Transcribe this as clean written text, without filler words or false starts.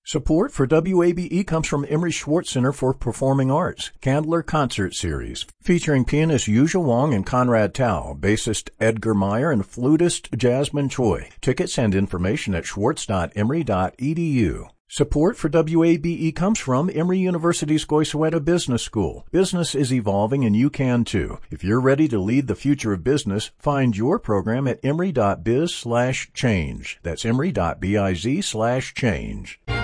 Support for WABE comes from Emery Schwartz Center for Performing Arts, Candler Concert Series, featuring pianist Yuzha Wong and Conrad Tao, bassist Edgar Meyer, and flutist Jasmine Choi. Tickets and information at schwartz.emory.edu. Support for WABE comes from Emory University's Goizueta Business School. Business is evolving and you can too. If you're ready to lead the future of business, find your program at emory.biz/change. That's emory.biz/change.